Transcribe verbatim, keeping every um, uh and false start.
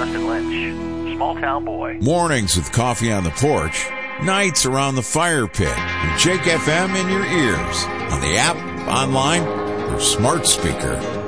Justin Lynch, Small Town Boy. Mornings with coffee on the porch. Nights around the fire pit. And Jake F M in your ears. On the app, online, or smart speaker.